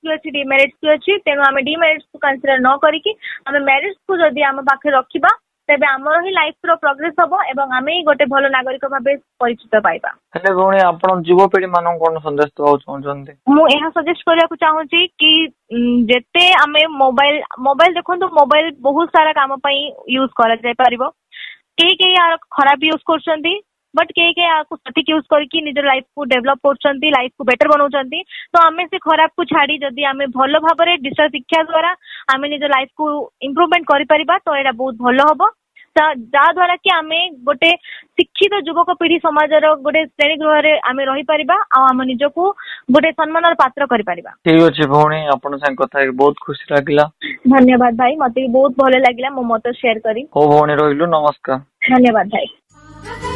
भी अच्छी डिमेरिट्स भी अच्छी तेणु आम डिमेरिट्स को कंसीडर न करिकी आम मेरिट्स को जदि आम पाखे रखिबा तेबे आमर ही लाइफ रो प्रोग्रेस हबो एवं आमे ही गोटे भलो नागरिक भाबे परिचित पाइबा। हेले भौणी आपण युवपीढ़ी मानक कोन संदेश दबाउ चाहउछन्ते? मु एहा सजेस्ट करिया को चाहूची कि जेते आमे मोबाइल मोबाइल देखंतु मोबाइल बहुत सारा काम पई यूज करा जाय परिबो के यार खराब यूज करछन्ती बट के आपको सठिक यूज करके निज लाइफ को डेवलप करछन्ती लाइफ को बेटर बनाउछन्ती तो आमे से खराब को छाड़ी जदि आमे भलो भाबरे डिजिटल शिक्षा द्वारा आमे निज लाइफ को इम्प्रूवमेंट करि परिबा तो एटा बहुत भलो हबो जा द्वारा कि आमे गोटे शिक्षित युवक पीढ़ी समाज गोटे श्रेणी गृह रे आमे रही परिबा आ आम निजको गोटे सम्मानर पात्र करि परिबा। ठीक अछि भौणी आपण संग କଥା बहुत खुशी लागिला। धन्यवाद भाई मते बहुत भलो लागिला मो मत शेयर करी। हो भौणी रहिलु नमस्कार। धन्यवाद भाई।